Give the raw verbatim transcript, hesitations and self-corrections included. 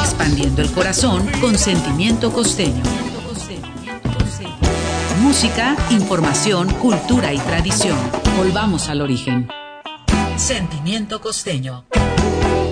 Expandiendo el corazón con Sentimiento Costeño. Música, información, cultura y tradición. Volvamos al origen. Sentimiento Costeño.